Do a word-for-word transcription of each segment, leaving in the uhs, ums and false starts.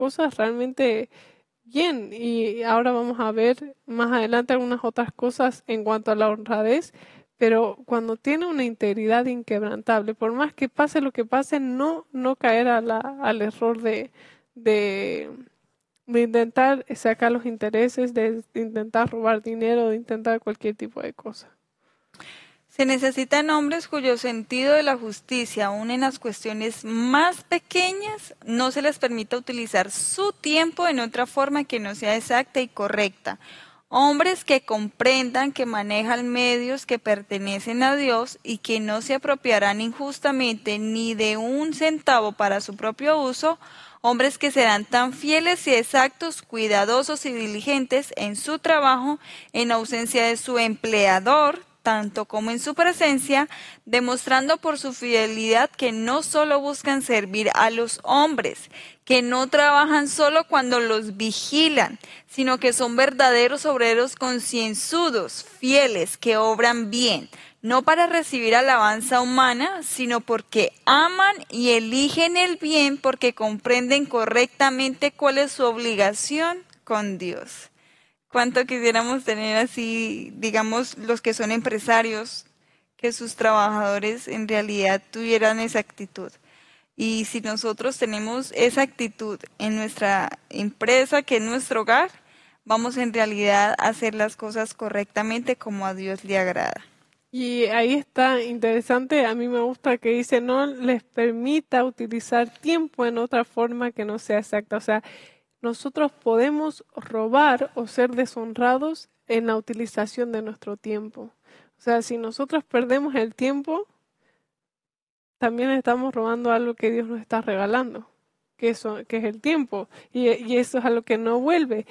cosas realmente bien. Y ahora vamos a ver más adelante algunas otras cosas en cuanto a la honradez, pero cuando tiene una integridad inquebrantable, por más que pase lo que pase, no, no caer a la, al error de, de, de intentar sacar los intereses, de, de intentar robar dinero, de intentar cualquier tipo de cosa. Se necesitan hombres cuyo sentido de la justicia, aun en las cuestiones más pequeñas, no se les permita utilizar su tiempo en otra forma que no sea exacta y correcta. Hombres que comprendan que manejan medios que pertenecen a Dios y que no se apropiarán injustamente ni de un centavo para su propio uso. Hombres que serán tan fieles y exactos, cuidadosos y diligentes en su trabajo, en ausencia de su empleador, tanto como en su presencia, demostrando por su fidelidad que no solo buscan servir a los hombres, que no trabajan solo cuando los vigilan, sino que son verdaderos obreros concienzudos, fieles, que obran bien, no para recibir alabanza humana, sino porque aman y eligen el bien, porque comprenden correctamente cuál es su obligación con Dios. ¿Cuánto quisiéramos tener así, digamos, los que son empresarios, que sus trabajadores en realidad tuvieran esa actitud? Y si nosotros tenemos esa actitud en nuestra empresa, que es nuestro hogar, vamos en realidad a hacer las cosas correctamente como a Dios le agrada. Y ahí está interesante, a mí me gusta que dice no les permita utilizar tiempo en otra forma que no sea exacta. O sea, nosotros podemos robar o ser deshonrados en la utilización de nuestro tiempo. O sea, si nosotros perdemos el tiempo, también estamos robando algo que Dios nos está regalando, que, eso, que es el tiempo, y, y eso es algo que no vuelve.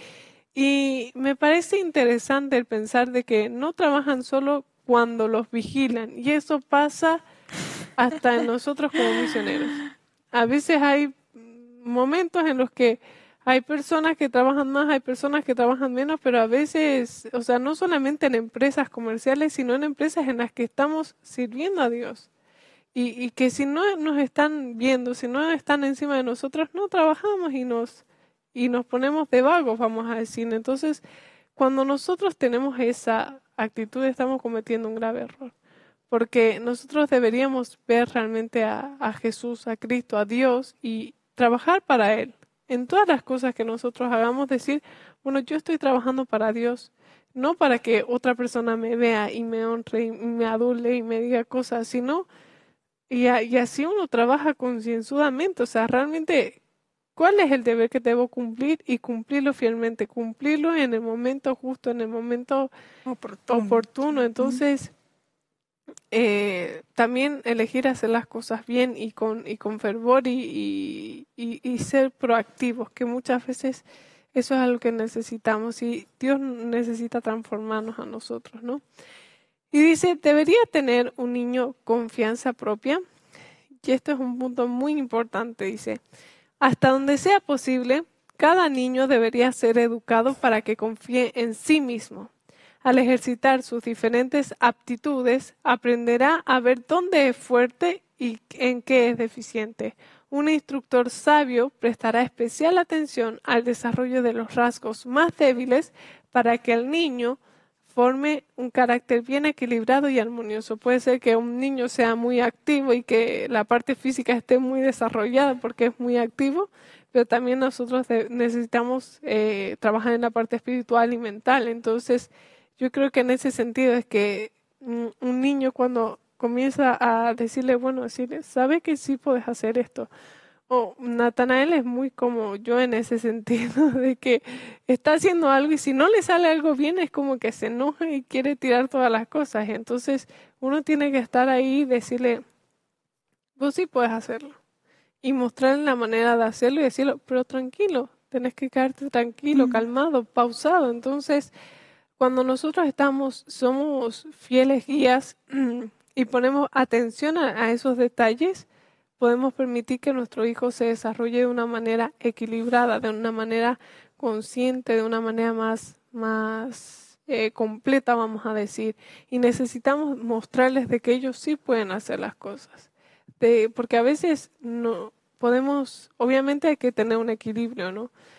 Y me parece interesante el pensar de que no trabajan solo cuando los vigilan, y eso pasa hasta en nosotros como misioneros. A veces hay momentos en los que hay personas que trabajan más, hay personas que trabajan menos, pero a veces, o sea, no solamente en empresas comerciales, sino en empresas en las que estamos sirviendo a Dios. Y, y que si no nos están viendo, si no están encima de nosotros, no trabajamos y nos, y nos ponemos de vagos, vamos a decir. Entonces, cuando nosotros tenemos esa actitud, estamos cometiendo un grave error. Porque nosotros deberíamos ver realmente a, a Jesús, a Cristo, a Dios y trabajar para Él. En todas las cosas que nosotros hagamos, decir, bueno, yo estoy trabajando para Dios, no para que otra persona me vea y me honre y me adule y me diga cosas, sino y, a- y así uno trabaja concienzudamente, o sea, realmente, ¿cuál es el deber que debo cumplir y cumplirlo fielmente? Cumplirlo en el momento justo, en el momento Oportuno. oportuno. Ujú. Entonces, eh, también elegir hacer las cosas bien y con, y con fervor y, y, y, y ser proactivos, que muchas veces eso es algo que necesitamos y Dios necesita transformarnos a nosotros, ¿no? Y dice, debería tener un niño confianza propia. Y esto es un punto muy importante, dice, hasta donde sea posible, cada niño debería ser educado para que confíe en sí mismo. Al ejercitar sus diferentes aptitudes, aprenderá a ver dónde es fuerte y en qué es deficiente. Un instructor sabio prestará especial atención al desarrollo de los rasgos más débiles para que el niño forme un carácter bien equilibrado y armonioso. Puede ser que un niño sea muy activo y que la parte física esté muy desarrollada porque es muy activo, pero también nosotros de- necesitamos eh, trabajar en la parte espiritual y mental. Entonces, yo creo que en ese sentido es que mm, un niño cuando comienza a decirle, bueno, decirle, sabe que sí puedes hacer esto. O Natanael es muy como yo en ese sentido, de que está haciendo algo y si no le sale algo bien es como que se enoja y quiere tirar todas las cosas. Entonces uno tiene que estar ahí y decirle, vos sí puedes hacerlo. Y mostrarle la manera de hacerlo y decirlo, pero tranquilo, tenés que quedarte tranquilo, Mm. calmado, pausado. Entonces, cuando nosotros estamos, somos fieles guías y ponemos atención a, a esos detalles, podemos permitir que nuestro hijo se desarrolle de una manera equilibrada, de una manera consciente, de una manera más, más eh, completa, vamos a decir. Y necesitamos mostrarles de que ellos sí pueden hacer las cosas. De, porque a veces no podemos, obviamente hay que tener un equilibrio, ¿no?